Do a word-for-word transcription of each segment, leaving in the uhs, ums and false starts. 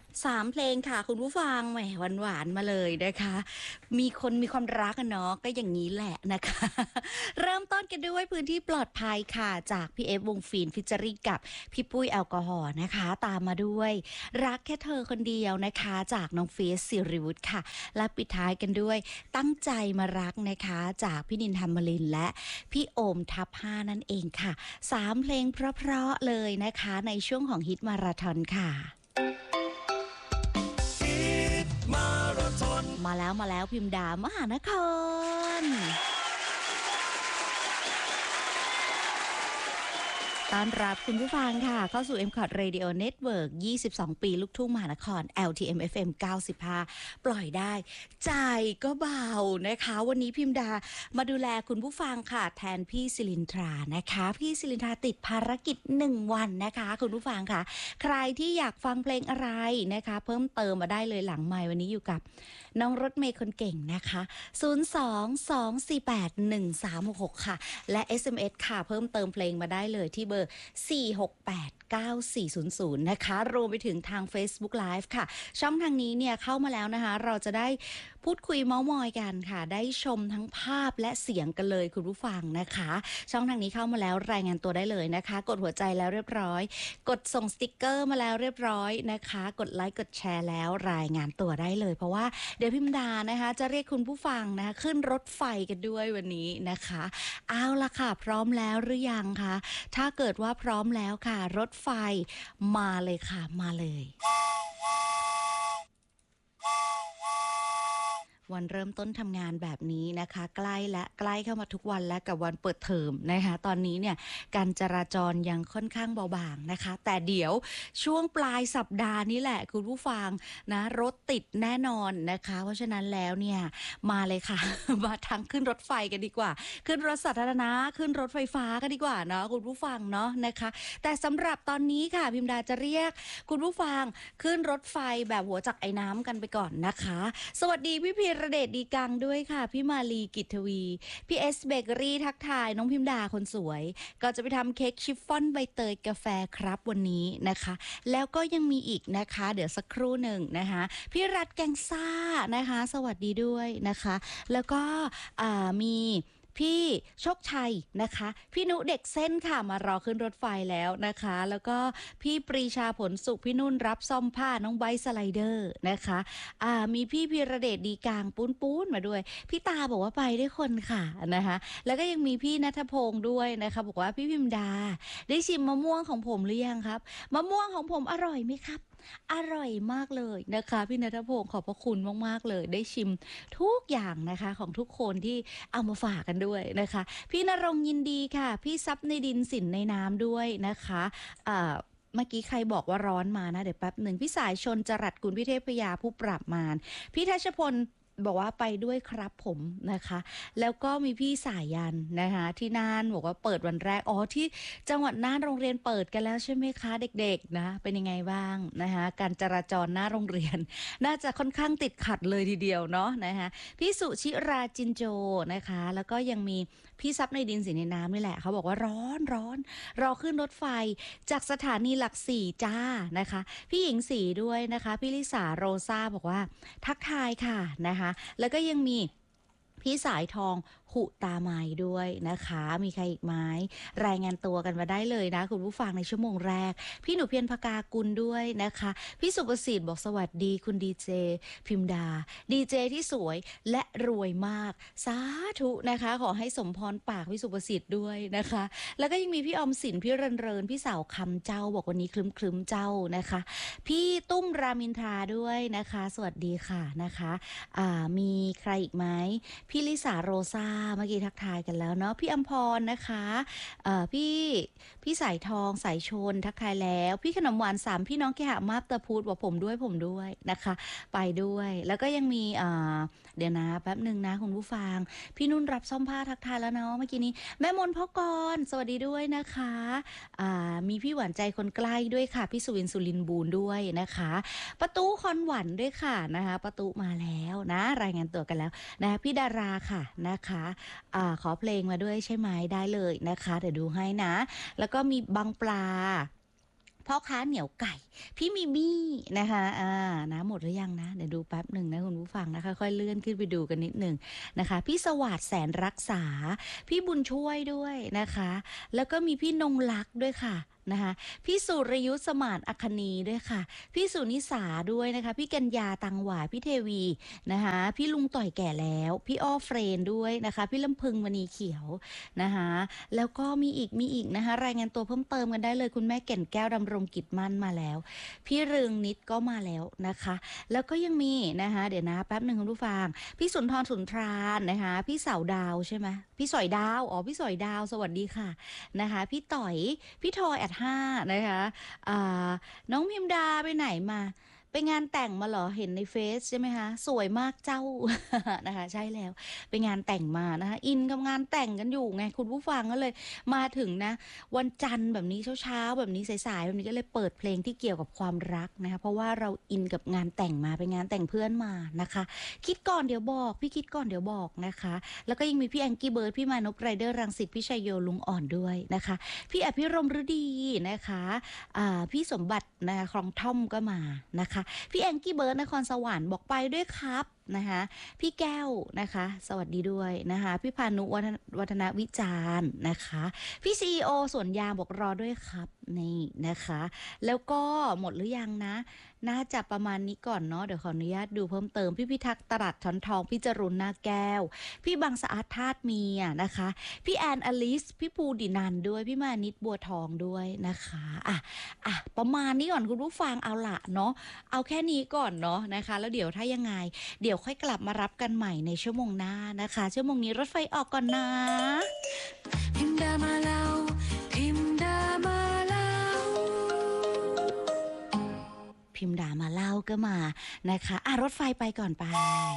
สามเพลงค่ะคุณผู้ฟังแหมหวานๆมาเลยนะคะมีคนมีความรักอะเนาะก็อย่างนี้แหละนะคะเริ่มต้นกันด้วยพื้นที่ปลอดภัยค่ะจากพี่เอฟวงฟีนฟิชเจอริ่งกับพี่ปุ้ยแอลกอฮอล์นะคะตามมาด้วยรักแค่เธอคนเดียวนะคะจากน้องเฟสศิริวุฒิค่ะและปิดท้ายกันด้วยตั้งใจมารักนะคะจากพี่นินธรรมลินและพี่โอมทับห้านั่นเองค่ะสามเพลงเพราะๆเลยนะคะในช่วงของฮิตมาราธอนค่ะมาราธอนมาแล้วมาแล้วพิมพ์ดามหานครต้อนรับคุณผู้ฟังค่ะเข้าสู่ เอ็ม ซี โอ ที Radio Network ยี่สิบสอง ปีลูกทุ่งมหานคร แอล ที เอ็ม เอฟ เอ็ม เก้าสิบห้า ปล่อยได้ใจก็เบานะคะวันนี้พิมพ์ดามาดูแลคุณผู้ฟังค่ะแทนพี่ศิลินทรานะคะพี่ศิลินทราติดภารกิจหนึ่งวันนะคะคุณผู้ฟังค่ะใครที่อยากฟังเพลงอะไรนะคะเพิ่มเติมมาได้เลยหลังไมค์วันนี้อยู่กับน้องรถเมย์คนเก่งนะคะศูนย์ สอง สอง สี่ แปด หนึ่ง สาม หก หกค่ะและ เอส เอ็ม เอส ค่ะเพิ่มเติมเพลงมาได้เลยที่เบอร์สี่ หก แปด เก้า สี่ ศูนย์ ศูนย์นะคะรวมไปถึงทาง Facebook Live ค่ะช่องทางนี้เนี่ยเข้ามาแล้วนะคะเราจะได้พูดคุยเม้ามอยกันค่ะได้ชมทั้งภาพและเสียงกันเลยคุณผู้ฟังนะคะช่องทางนี้เข้ามาแล้วรายงานตัวได้เลยนะคะกดหัวใจแล้วเรียบร้อยกดส่งสติกเกอร์มาแล้วเรียบร้อยนะคะกดไลค์กดแชร์แล้วรายงานตัวได้เลยเพราะว่าเดี๋ยวพิมดานะคะจะเรียกคุณผู้ฟังนะคะขึ้นรถไฟกันด้วยวันนี้นะคะเอาละค่ะพร้อมแล้วหรือยังคะถ้าเกิดว่าพร้อมแล้วค่ะรถไฟมาเลยค่ะมาเลยวันเริ่มต้นทำงานแบบนี้นะคะใกล้และใกล้เข้ามาทุกวันและกับวันเปิดเทอมนะคะตอนนี้เนี่ยการจราจรยังค่อนข้างเบาบางนะคะแต่เดี๋ยวช่วงปลายสัปดาห์นี้แหละคุณผู้ฟังนะรถติดแน่นอนนะคะเพราะฉะนั้นแล้วเนี่ยมาเลยค่ะ มาทางขึ้นรถไฟกันดีกว่าขึ้นรถสาธารณะขึ้นรถไฟฟ้ากันดีกว่าเนาะคุณผู้ฟังเนาะนะคะแต่สำหรับตอนนี้ค่ะพิมดาจะเรียกคุณผู้ฟังขึ้นรถไฟแบบหัวจักไอ้น้ำกันไปก่อนนะคะสวัสดีพี่พีระเดชดีกังด้วยค่ะพี่มาลีกิตทวีพี่เอสเบเกอรี่ทักทายน้องพิมดาคนสวยก็จะไปทำเค้กชิฟฟ่อนใบเตยกาแฟครับวันนี้นะคะแล้วก็ยังมีอีกนะคะเดี๋ยวสักครู่หนึ่งนะคะพี่รัฐแกงซ่านะคะสวัสดีด้วยนะคะแล้วก็มีพี่โชคชัยนะคะพี่นุเด็กเส้นค่ะมารอขึ้นรถไฟแล้วนะคะแล้วก็พี่ปรีชาผลสุขพี่นุ่นรับซ่อมผ้าน้องไบสไลเดอร์นะคะอ่ามีพี่พีระเดชดีกลางปูนปูนมาด้วยพี่ตาบอกว่าไปได้คนค่ะนะคะแล้วก็ยังมีพี่ณัฐพงศ์ด้วยนะคะบอกว่าพี่พิมดาได้ชิมมะม่วงของผมหรือยังครับมะม่วงของผมอร่อยไหมครับอร่อยมากเลยนะคะพี่ณัฐพงศ์ขอบพระคุณมากๆเลยได้ชิมทุกอย่างนะคะของทุกคนที่เอามาฝากกันด้วยนะคะพี่ณรงค์ยินดีค่ะพี่ซับในดินสินในน้ำด้วยนะคะอ่าเมื่อกี้ใครบอกว่าร้อนมานะเดี๋ยวแป๊บหนึ่งพี่สายชนจรัสกุลพี่เทพยาผู้ปราบมารพี่ทัชพลบอกว่าไปด้วยครับผมนะคะแล้วก็มีพี่สายยันนะคะที่น่านบอกว่าเปิดวันแรกอ๋อที่จังหวัดน่านโรงเรียนเปิดกันแล้วใช่ไหมคะเด็กๆนะเป็นยังไงบ้างนะคะการจราจรหน้าโรงเรียนน่าจะค่อนข้างติดขัดเลยทีเดียวเนาะนะคะพี่สุชิราจินโจนะคะแล้วก็ยังมีพี่ซับในดินสีในน้ำนี่แหละเขาบอกว่าร้อนร้อนรอขึ้นรถไฟจากสถานีหลักสี่จ้านะคะพี่หญิงสีด้วยนะคะพี่ลิสาโรซาบอกว่าทักทายค่ะนะคะแล้วก็ยังมีพี่สายทองหุตาไม้ด้วยนะคะมีใครอีกไหมรายงานตัวกันมาได้เลยนะคุณผู้ฟังในชั่วโมงแรกพี่หนูเพียรพกากุลด้วยนะคะพี่สุประสิทธิ์บอกสวัสดีคุณดีเจพิมดาดีเจที่สวยและรวยมากสาธุนะคะขอให้สมพรปากพี่สุประสิทธิ์ด้วยนะคะแล้วก็ยังมีพี่อมสินพี่เรินเรินพี่สาวคำเจ้าบอกวันนี้คลึ้มคลึ้มเจ้านะคะพี่ตุ้มรามินทราด้วยนะคะสวัสดีค่ะนะคะอ่ามีใครอีกไหมพี่ลิสาโรซาเมื่อกี้ทักทายกันแล้วเนาะพี่อัมพรนะคะเอ่อพี่พี่สายทองสายชนทักทายแล้วพี่ขนมหวานสามพี่น้องแกหะมาบตะพูดบอกผมด้วยผมด้วยนะคะไปด้วยแล้วก็ยังมีเอ่อเดี๋ยวนะแป๊บหนึ่งนะคุณผู้ฟังพี่นุ่นรับซ่อมผ้าทักทายแล้วเนาะเมื่อกี้นี้แม่มนพ่อกรสวัสดีด้วยนะคะอ่ามีพี่หวานใจคนใกล้ด้วยค่ะพี่สุวินสุรินบูรณ์ด้วยนะคะประตูคอนหวันด้วยค่ะนะคะประตูมาแล้วนะรายงานตัวกันแล้วนะพี่ดาราค่ะนะคะอ่าขอเพลงมาด้วยใช่ไหมได้เลยนะคะเดี๋ยวดูให้นะแล้วก็มีบางปลาพ่อค้าเหนียวไก่พี่มิมี่นะคะอ่านะหมดหรือยังนะเดี๋ยวดูแป๊บหนึ่งนะคุณผู้ฟังนะค่อยๆเลื่อนขึ้นไปดูกันนิดหนึ่งนะคะพี่สวัสดิ์แสนรักษาพี่บุญช่วยด้วยนะคะแล้วก็มีพี่นงลักษณ์ด้วยค่ะนะคะพี่สุรยุทธสมานอัคนีด้วยค่ะพี่สุนิสาด้วยนะคะพี่กัญญาตังหวายพี่เทวีนะคะพี่ลุงต่อยแก่แล้วพี่อ้อเฟรนด้วยนะคะพี่ลำพึงมณีเขียวนะคะแล้วก็มีอีกมีอีกนะคะรายงานตัวเพิ่มเติมกันได้เลยคุณแม่แก่นแก้วดำรงกิจมั่นมาแล้วพี่เรืองนิดก็มาแล้วนะคะแล้วก็ยังมีนะคะเดี๋ยวนะแป๊บหนึ่งคุณผู้ฟังพี่สุนทรสุนทรานนะคะพี่เสาดาวใช่ไหมพี่สอยดาวอ๋อพี่สอยดาวสวัสดีค่ะนะคะพี่ต่อยพี่ทอยแอดห้านะคะอ่าน้องพิมดาไปไหนมาไปงานแต่งมาเหรอเห็นในเฟซใช่ไหมคะสวยมากเจ้า นะคะใช่แล้วไปงานแต่งมานะคะอินกับงานแต่งกันอยู่ไงคุณผู้ฟังก็เลยมาถึงนะวันจันทร์แบบนี้เช้าๆแบบนี้สายๆแบบนี้ก็เลยเปิดเพลงที่เกี่ยวกับความรักนะคะเพราะว่าเราอินกับงานแต่งมาไปงานแต่งเพื่อนมานะคะคิดก่อนเดี๋ยวบอกพี่คิดก่อนเดี๋ยวบอกนะคะแล้วก็ยังมีพี่แองกี้เบิร์ดพี่มานพไรเดอร์รังสิตพี่ชัยโยลุงอ่อนด้วยนะคะพี่อภิรมย์ฤดีนะคะอ่าพี่สมบัตินะคะคลองท่อมก็มานะคะพี่แองกี้เบิร์ดนครสวรรค์บอกไปด้วยครับนะคะพี่แก้วนะคะสวัสดีด้วยนะคะพี่พานุวัฒนวัฒนวิจารณ์นะคะพี่ซีอีโอสวนยางบอกรอด้วยครับนี่นะคะแล้วก็หมดหรือยังนะน่าจะประมาณนี้ก่อนเนาะเดี๋ยวขออนุญาตดูเพิ่มเติมพี่พิทักษ์ตรัสช้อนทองพี่จรุณนาแก้วพี่บางสะอาดธาตุมีอ่ะนะคะพี่แอนอลิสพี่ภูดินันด้วยพี่มานิดบัวทองด้วยนะคะอ่ะอ่ะประมาณนี้ก่อนคุณผู้ฟังเอาละเนาะเอาแค่นี้ก่อนเนาะนะคะแล้วเดี๋ยวถ้ายังไงเดี๋ยวค่อยกลับมารับกันใหม่ในชั่วโมงหน้านะคะชั่วโมงนี้รถไฟออกก่อนนะพิมพ์ดามาแล้วพิมพ์ดามาแล้วพิมพ์ดามาเล่าก็มานะคะอ่ะรถไฟไปก่อนไป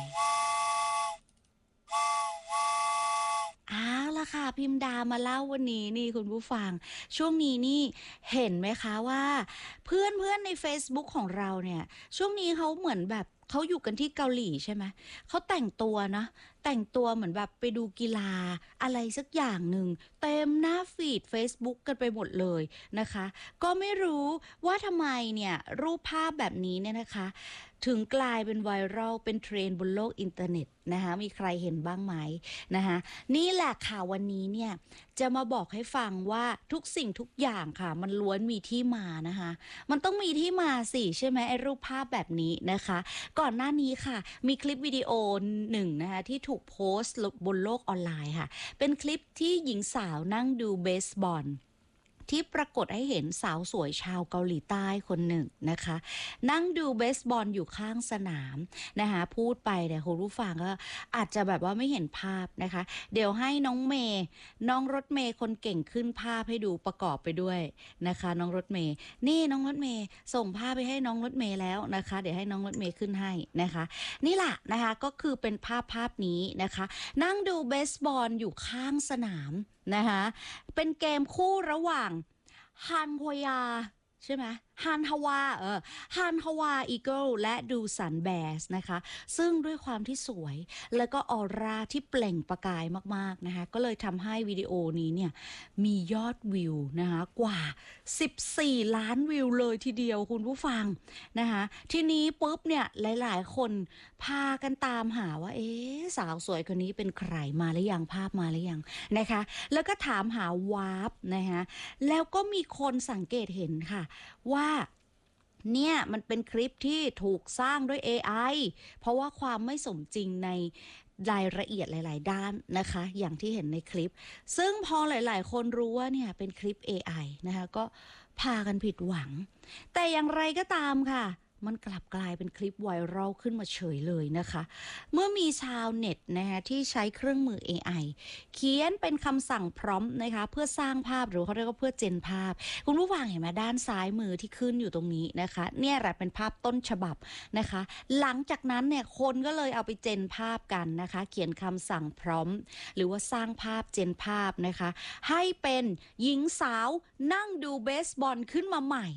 อ้าวละค่ะพิมพ์ดามาเล่าวันนี้นี่คุณผู้ฟังช่วงนี้นี่เห็นไหมคะว่าเพื่อนเพื่อนใน Facebook ของเราเนี่ยช่วงนี้เขาเหมือนแบบเขาอยู่กันที่เกาหลีใช่ไหมเขาแต่งตัวนะแต่งตัวเหมือนแบบไปดูกีฬาอะไรสักอย่างหนึ่งเต็มหน้าฟีด Facebook กันไปหมดเลยนะคะก็ไม่รู้ว่าทำไมเนี่ยรูปภาพแบบนี้เนี่ยนะคะถึงกลายเป็นไวรัลเป็นเทรนด์บนโลกอินเทอร์เน็ตนะคะมีใครเห็นบ้างไหมนะคะนี่แหละค่ะวันนี้เนี่ยจะมาบอกให้ฟังว่าทุกสิ่งทุกอย่างค่ะมันล้วนมีที่มานะคะมันต้องมีที่มาสิใช่ไหมไอ้รูปภาพแบบนี้นะคะก่อนหน้านี้ค่ะมีคลิปวิดีโอหนึ่งนะคะที่ถูกโพสต์บนโลกออนไลน์ค่ะเป็นคลิปที่หญิงสาวนั่งดูเบสบอลที่ปรากฏให้เห็นสาวสวยชาวเกาหลีใต้คนหนึ่งนะคะนั่งดูเบสบอลอยู่ข้างสนามนะคะพูดไปเนี่ยคุณผู้ฟังก็อาจจะแบบว่าไม่เห็นภาพนะคะเดี๋ยวให้น้องเมย์น้องรถเมย์คนเก่งขึ้นภาพให้ดูประกอบไปด้วยนะคะน้องรถเมย์นี่น้องรถเมย์ส่งภาพไปให้น้องรถเมย์แล้วนะคะเดี๋ยวให้น้องรถเมย์ขึ้นให้นะคะนี่แหละนะคะก็คือเป็นภาพภาพนี้นะคะนั่งดูเบสบอลอยู่ข้างสนามนะคะเป็นเกมคู่ระหว่างฮันฮวยาใช่ไหมฮันฮวาเออฮันฮวาอีเกิลและดูสันแบสนะคะซึ่งด้วยความที่สวยแล้วก็ออร่าที่เปล่งประกายมากๆนะคะก็เลยทำให้วิดีโอนี้เนี่ยมียอดวิวนะคะกว่าสิบสี่ล้านวิวเลยทีเดียวคุณผู้ฟังนะคะทีนี้ปุ๊บเนี่ยหลายๆคนพากันตามหาว่าเอ๊ะสาวสวยคนนี้เป็นใครมาหรือยังภาพมาหรือยังนะคะแล้วก็ถามหาวาร์ปนะคะแล้วก็มีคนสังเกตเห็นค่ะว่าเนี่ยมันเป็นคลิปที่ถูกสร้างด้วย เอ ไอ เพราะว่าความไม่สมจริงในรายละเอียดหลายๆด้านนะคะอย่างที่เห็นในคลิปซึ่งพอหลายๆคนรู้ว่าเนี่ยเป็นคลิป เอ ไอ นะคะก็พากันผิดหวังแต่อย่างไรก็ตามค่ะมันกลับกลายเป็นคลิปไวรัลขึ้นมาเฉยเลยนะคะเมื่อมีชาวเน็ตนะคะที่ใช้เครื่องมือ เอ ไอ เขียนเป็นคำสั่งพร้อมนะคะเพื่อสร้างภาพหรือเขาเรียกว่าเพื่อเจนภาพคุณผู้ฟังเห็นไหมด้านซ้ายมือที่ขึ้นอยู่ตรงนี้นะคะเนี่ยแหละเป็นภาพต้นฉบับนะคะหลังจากนั้นเนี่ยคนก็เลยเอาไปเจนภาพกันนะคะเขียนคำสั่งพร้อมหรือว่าสร้างภาพเจนภาพนะคะให้เป็นหญิงสาวนั่งดูเบสบอลขึ้นมาใหม่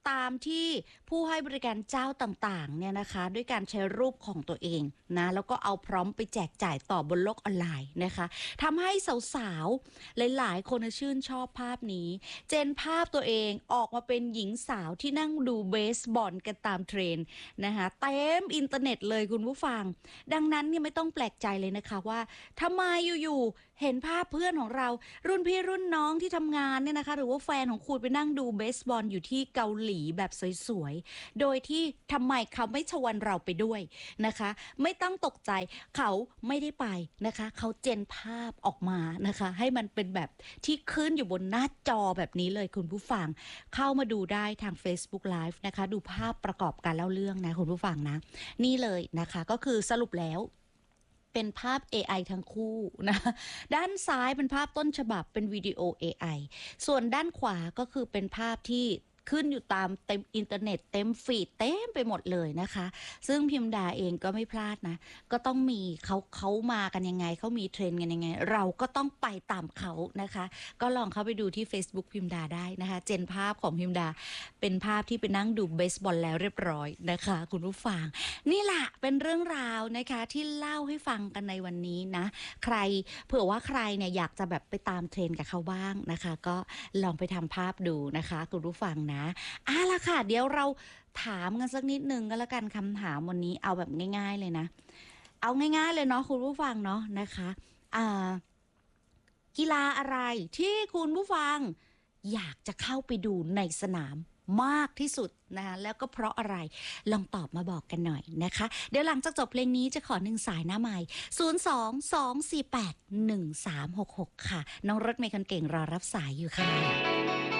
ตามที่ผู้ให้บริการเจ้าต่างๆเนี่ยนะคะด้วยการใช้รูปของตัวเองนะแล้วก็เอาพร้อมไปแจกจ่ายต่อบนโลกออนไลน์นะคะทำให้สาวๆหลายๆคนชื่นชอบภาพนี้เจนภาพตัวเองออกมาเป็นหญิงสาวที่นั่งดูเบสบอลกันตามเทรนด์นะคะเต็มอินเทอร์เน็ตเลยคุณผู้ฟังดังนั้นเนี่ยไม่ต้องแปลกใจเลยนะคะว่าทำไมอยู่ๆเห็นภาพเพื่อนของเรารุ่นพี่รุ่นน้องที่ทำงานเนี่ยนะคะหรือว่าแฟนของคุณไปนั่งดูเบสบอลอยู่ที่เกาหลีแบบสวยๆโดยที่ทำไมเขาไม่ชวนเราไปด้วยนะคะไม่ต้องตกใจเขาไม่ได้ไปนะคะเขาเจนภาพออกมานะคะให้มันเป็นแบบที่ขึ้นอยู่บนหน้าจอแบบนี้เลยคุณผู้ฟังเข้ามาดูได้ทาง Facebook Live นะคะดูภาพประกอบการเล่าเรื่องนะคุณผู้ฟังนะนี่เลยนะคะก็คือสรุปแล้วเป็นภาพ เอ ไอ ทั้งคู่นะด้านซ้ายเป็นภาพต้นฉบับเป็นวิดีโอ เอ ไอ ส่วนด้านขวาก็คือเป็นภาพที่ขึ้นอยู่ตามเต็มอินเทอร์เน็ตเต็มฟีดเต็มไปหมดเลยนะคะซึ่งพิมดาเองก็ไม่พลาดนะก็ต้องมีเขาเขามากันยังไงเขามีเทรนด์กันยังไงเราก็ต้องไปตามเขานะคะก็ลองเข้าไปดูที่ Facebook พิมดาได้นะคะเจนภาพของพิมดาเป็นภาพที่ไปนั่งดูเบสบอลแล้วเรียบร้อยนะคะคุณผู้ฟังนี่แหละเป็นเรื่องราวนะคะที่เล่าให้ฟังกันในวันนี้นะใครเผื่อว่าใครเนี่ยอยากจะแบบไปตามเทรนด์กับเขาบ้างนะคะก็ลองไปทำภาพดูนะคะคุณผู้ฟังนะอ่ะล่ะค่ะเดี๋ยวเราถามกันสักนิดนึงก็แล้วกันคำถามวันนี้เอาแบบง่ายๆเลยนะเอาง่ายๆเลยเนาะคุณผู้ฟังเนาะนะคะอ่ากีฬาอะไรที่คุณผู้ฟังอยากจะเข้าไปดูในสนามมากที่สุดนะคะแล้วก็เพราะอะไรลองตอบมาบอกกันหน่อยนะคะเดี๋ยวหลังจากจบเพลงนี้จะขอหนึ่งสายหน้าใหม่ศูนย์ สอง สอง สี่ แปด หนึ่ง สาม หก หกค่ะน้องรถเมย์คนเก่งรอรับสายอยู่ค่ะ